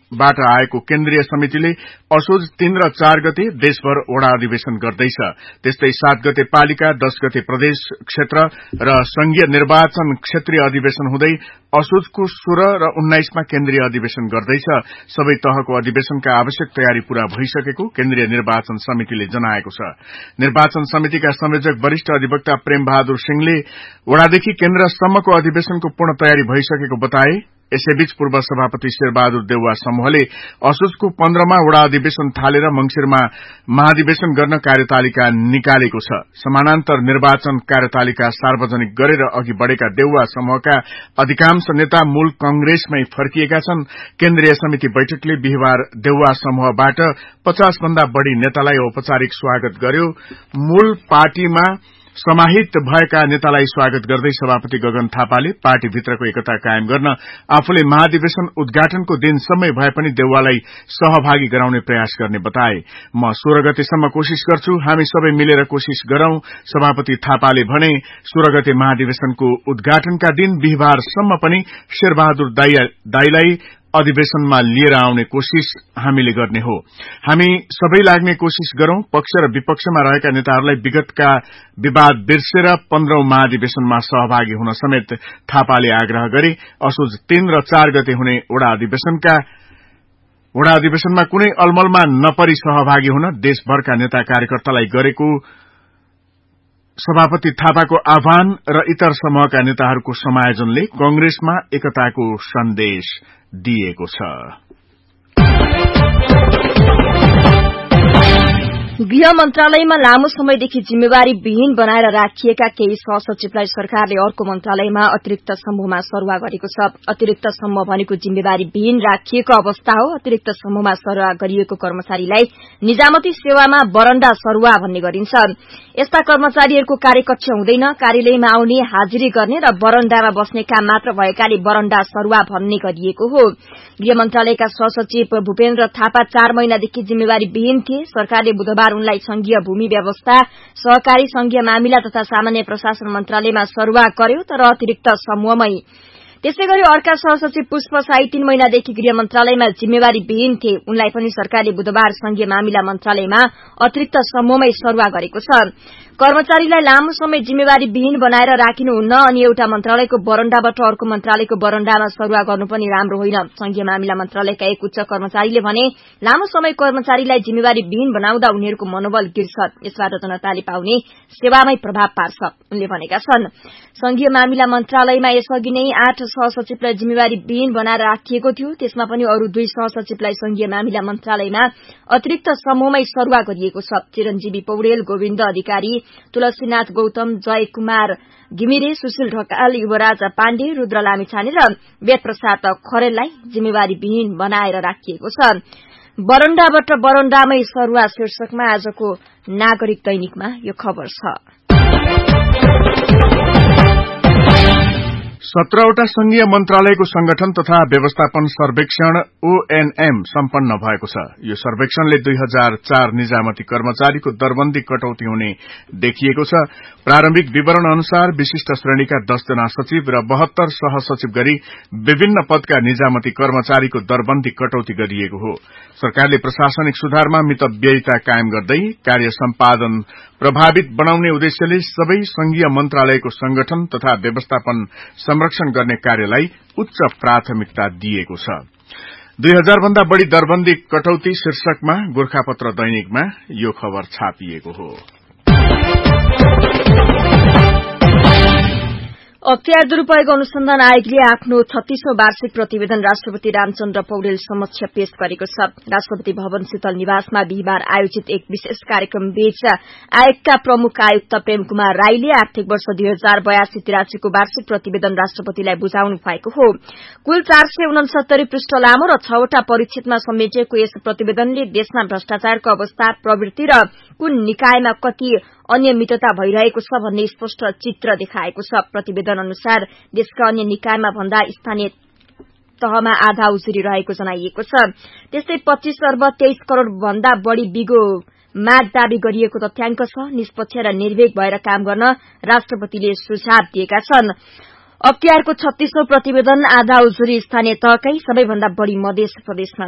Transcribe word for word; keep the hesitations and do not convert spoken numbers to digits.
बाट आएको केन्द्रीय समितिले असोज तीन र चार गते देशभर वडा अधिवेशन गर्दैछ। त्यस्तै सात गते पालिका, दस गते प्रदेश क्षेत्र र संघीय निर्वाचन क्षेत्रीय अधिवेशन हुँदै असोजको सोह्र र उन्नाइसमा केन्द्रीय अधिवेशन गर्दैछ। सबै तहको अधिवेशनका आवश्यक तयारी पूरा भइसकेको केन्द्रीय निर्वाचन समितिले जनाएको छ। निर्वाचन समितिका संयोजक वरिष्ठ अधिवक्ता प्रेम बहादुर सिंहले वडादेखि केन्द्रसम्मको अधिवेशनको पूर्ण तयारी भइसकेको बताए। यसैबीच पूर्व सभापति शेरबहादुर देउवा समूहले असोजको पन्ध्रमा वडा अधिवेशन थालेर मंगिरमा महाधिवेशन गर्न कार्यतालिका निकालेको छ। समानान्तर निर्वाचन कार्यतालिका सार्वजनिक गरेर अघि बढ़ेका देउवा समूहका अधिकांश नेता मूल कंग्रेसमै फर्किएका छन्। केन्द्रीय समिति बैठकले बिहिबार देउवा समूहबाट पचास भन्दा बढ़ी नेतालाई औपचारिक स्वागत गर्यो। मूल पार्टीमा समाहित भएका नेतालाई स्वागत गर्दै सभापति गगन थापाले पार्टीभित्रको एकता कायम गर्न आफूले महाधिवेशन उद्घाटनको दिनसम्मै भए पनि देउवालाई सहभागी गराउने प्रयास गर्ने बताए। म सोह्र गतेसम्म कोशिश गर्छु, हामी सबै मिलेर कोशिश गरौं, सभापति थापाले भने। सोह्र गते महाधिवेशनको उद्घाटनका दिन बिहिबारसम्म पनि शेरबहादुर दाईलाई अधिवेशनमा लिएर आउने कोशिश हामीले गर्ने हो। हामी सबै लाग्ने कोशिश गरौं। पक्ष र विपक्षमा रहेका नेताहरूलाई विगतका विवाद बिर्सेर पन्ध्रौं महाधिवेशनमा सहभागी हुन समेत थापाले आग्रह गरे। असोज तीन र चार गते हुने वडा अधिवेशनका वडा अधिवेशनमा कुनै अलमलमा नपरी सहभागी हुन देशभरका नेता कार्यकर्तालाई गरेको सभापति थापाको आह्वान र इतर समूहका नेताहरूको समायोजनले कंग्रेसमा एकताको सन्देश दिएको छ। गृह मन्त्रालयमा लामो समयदेखि जिम्मेवारी विहीन बनाएर राखिएका केही सहसचिवलाई सरकारले अर्को मन्त्रालयमा अतिरिक्त समूहमा सरुवा गरेको छ। अतिरिक्त समूह भनेको जिम्मेवारी विहीन राखिएको अवस्था हो। अतिरिक्त समूहमा सरुवा गरिएको कर्मचारीलाई निजामती सेवामा बरण्डा सरुवा भन्ने गरिन्छ। यस्ता कर्मचारीहरूको कार्यकक्ष हुँदैन, कार्यालयमा आउने, हाजिरी गर्ने र बरण्डामा बस्ने काम मात्र भएकाले बरण्डा सरुवा भन्ने गरिएको हो। गृह मन्त्रालयका सहसचिव भूपेन्द्र थापा चार महिनादेखि जिम्मेवारी विहीन थिए। सरकारले बुधबार उनलाई संघीय भूमि व्यवस्था, सहकारी संघीय मामिला तथा सामान्य प्रशासन मन्त्रालयमा सरुवा गर्यो, तर अतिरिक्त समूहमै। त्यसैगरी अर्का सहसचिव पुष्प साई तीन महिनादेखि गृह मन्त्रालयमा जिम्मेवारी विहीन थिए। उनलाई पनि सरकारले बुधबार संघीय मामिला मन्त्रालयमा अतिरिक्त समूहमै सरुवा गरेको छ। कर्मचारीलाई लामो समय जिम्मेवारी विहीन बनाएर राखिनुहुन्न अनि एउटा मन्त्रालयको बरण्डाबाट अर्को मन्त्रालयको बरण्डामा सरुवा गर्नु पनि राम्रो होइन। संघीय मामिला मन्त्रालयका एक उच्च कर्मचारीले भने लामो समय कर्मचारीलाई जिम्मेवारी विहीन बनाउँदा उनीहरूको मनोबल गिर्छ, यसबाट जनताले पाउने सेवामै प्रभाव पार्छ उनले भनेका छन्। संघीय मामिला मन्त्रालयमा यसअघि नै आठ सहसचिवलाई जिम्मेवारी विहीन बनाएर राखिएको थियो। त्यसमा पनि अरू दुई सहसचिवलाई संघीय मामिला मन्त्रालयमा अतिरिक्त समूहमै सरुवा गरिएको छ। चिरञ्जीवी पौडेल, गोविन्द अधिकारी, तुलसीनाथ गौतम, जय कुमार घिमिरे, सुशील ढकाल, युवराज पाण्डे, रुद्र लामिछाने र वेद प्रसाद खरेललाई जिम्मेवारी विहीन बनाएर राखिएको छ। बरण्डाबाट बरण्डामै सरुवा शीर्षकमा आजको नागरिक दैनिकमा यो खबर छ। सत्रवटा संघीय मन्त्रालयको संगठन तथा व्यवस्थापन सर्वेक्षण ओएनएम सम्पन्न भएको छ। यो सर्वेक्षणले दुई हजार चार निजामती कर्मचारीको दरबन्दी कटौती हुने देखिएको छ। प्रारम्भिक विवरण अनुसार विशिष्ट श्रेणीका दस जना सचिव र बहत्तर सहसचिव गरी विभिन्न पदका निजामती कर्मचारीको दरबन्दी कटौती गरिएको हो। सरकारले प्रशासनिक सुधारमा मितव्ययिता कायम गर्दै कार्य सम्पादन प्रभावित बनाउने उद्देश्यले सबै संघीय मन्त्रालयको संगठन तथा व्यवस्थापन संरक्षण गर्ने कार्यलाई उच्च प्राथमिकता दिएको छ। दुई हजार भन्दा बढ़ी दरबन्दी कटौती शीर्षकमा गोर्खापत्र दैनिकमा यो खबर छापिएको हो। अख्तियार दुरूपयोग अनुसन्धान आयोगले आफ्नो छत्तीसौं वार्षिक प्रतिवेदन राष्ट्रपति रामचन्द्र पौडेल समक्ष पेश गरेको छ। राष्ट्रपति भवन शीतल निवासमा बिहिबार आयोजित एक विशेष कार्यक्रम बीच आयोगका प्रमुख आयुक्त प्रेम कुमार राईले आर्थिक वर्ष दुई हजार बयासी तिरासीको वार्षिक प्रतिवेदन राष्ट्रपतिलाई बुझाउनु भएको हो। कुल चार सय उनसत्तरी पृष्ठ लामो र छवटा परिच्छेदमा समेटिएको यस प्रतिवेदनले देशमा भ्रष्टाचारको अवस्था, प्रवृत्ति र कुन निकायमा कति अनियमितता भइरहेको छ भन्ने स्पष्ट चित्र देखाएको छ। प्रतिवेदन अनुसार देशका अन्य निकायमा भन्दा स्थानीय तहमा आधा उजुरी रहेको जनाइएको छ। त्यस्तै पच्चीस अर्ब तेइस करोड़ भन्दा बढ़ी बिगो माग दावी गरिएको तथ्याङ्क छ। निष्पक्ष र निर्भीक भएर काम गर्न राष्ट्रपतिले सुझाव दिएका छन्। अख्तियारको छत्तीसौं प्रतिवेदन आधा उजुरी स्थानीय तहकै सबैभन्दा बढ़ी मध्य प्रदेशमा